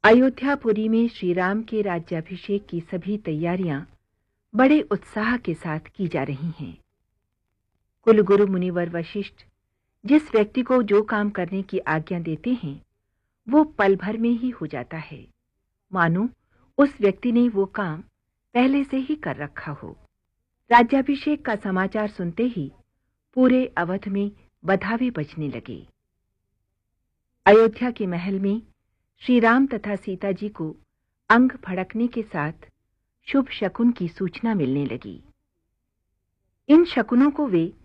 अयोध्यापुरी में श्री राम के राज्याभिषेक की सभी तैयारियां बड़े उत्साह के साथ की जा रही हैं। कुलगुरु मुनिवर वशिष्ठ जिस व्यक्ति को जो काम करने की आज्ञा देते हैं वो पल भर में ही हो जाता है, मानो उस व्यक्ति ने वो काम पहले से ही कर रखा हो। राज्याभिषेक का समाचार सुनते ही पूरे अवध में बधावे बजने लगे। अयोध्या के महल में श्री राम तथा सीता जी को अंग फड़कने के साथ शुभ शकुन की सूचना मिलने लगी। इन शकुनों को वे